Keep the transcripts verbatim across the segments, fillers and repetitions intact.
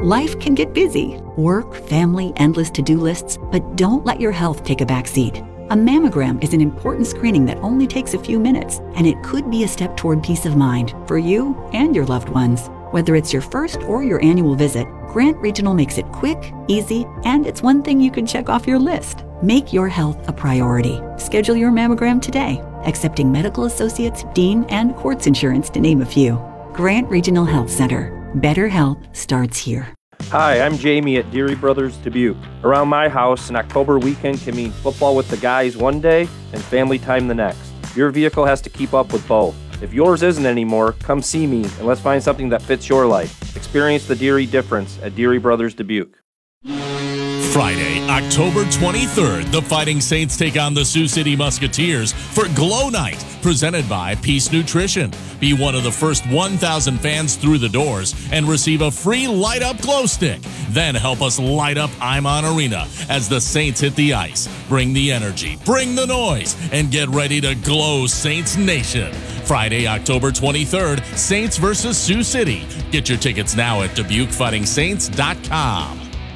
Life can get busy. Work, family, endless to-do lists, but don't let your health take a backseat. A mammogram is an important screening that only takes a few minutes, and it could be a step toward peace of mind for you and your loved ones. Whether it's your first or your annual visit, Grant Regional makes it quick, easy, and it's one thing you can check off your list. Make your health a priority. Schedule your mammogram today, accepting medical associates, Dean, and Quartz Insurance to name a few. Grant Regional Health Center. Better health starts here. Hi, I'm Jamie at Deary Brothers Dubuque. Around my house, an October weekend can mean football with the guys one day and family time the next. Your vehicle has to keep up with both. If yours isn't anymore, come see me and let's find something that fits your life. Experience the Deary difference at Deary Brothers Dubuque. Friday, October twenty-third, the Fighting Saints take on the Sioux City Musketeers for Glow Night, presented by Peace Nutrition. Be one of the first one thousand fans through the doors and receive a free light-up glow stick. Then help us light up Iman Arena as the Saints hit the ice. Bring the energy, bring the noise, and get ready to glow Saints Nation. Friday, October twenty-third, Saints versus Sioux City. Get your tickets now at Dubuque Fighting Saints dot com.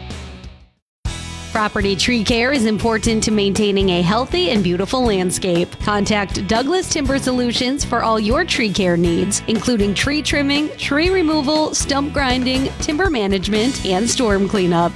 Property tree care is important to maintaining a healthy and beautiful landscape. Contact Douglas Timber Solutions for all your tree care needs, including tree trimming, tree removal, stump grinding, timber management, and storm cleanup.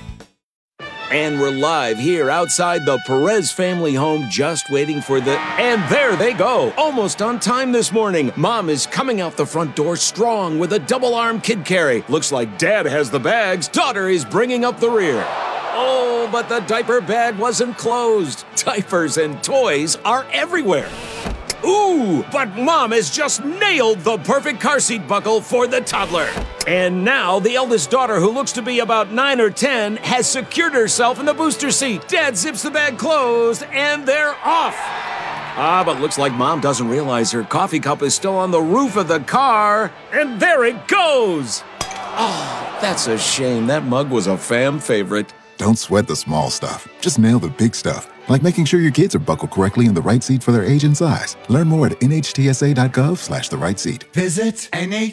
And we're live here outside the Perez family home, just waiting for the... And there they go, almost on time this morning. Mom is coming out the front door strong with a double-arm kid carry. Looks like Dad has the bags. Daughter is bringing up the rear. Oh, but the diaper bag wasn't closed. Diapers and toys are everywhere. Ooh, but Mom has just nailed the perfect car seat buckle for the toddler. And now the eldest daughter, who looks to be about nine or ten, has secured herself in the booster seat. Dad zips the bag closed, and they're off. Ah, but looks like Mom doesn't realize her coffee cup is still on the roof of the car. And there it goes. Oh, that's a shame. That mug was a fam favorite. Don't sweat the small stuff. Just nail the big stuff, like making sure your kids are buckled correctly in the right seat for their age and size. Learn more at nhtsa.gov slash the right seat. Visit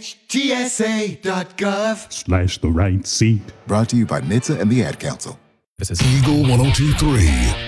nhtsa.gov slash the right seat. Brought to you by N H T S A and the Ad Council. This is Eagle one oh two point three.